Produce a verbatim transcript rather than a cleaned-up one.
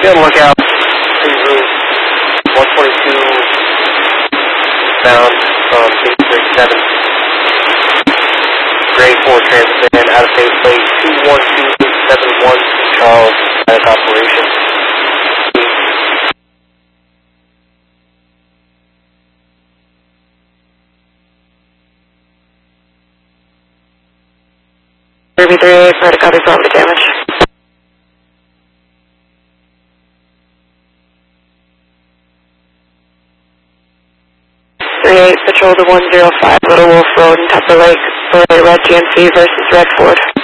Be on the lookout. one twenty-two bound from six thirty-seven. Grade four transit van out of phase plate two one two eight seven one Charles static operation. Ruby three eight, try to copy property damage. three eight, patrol to one zero five, Little Wolf Road in Tupper Lake, Red G M C versus Red Ford.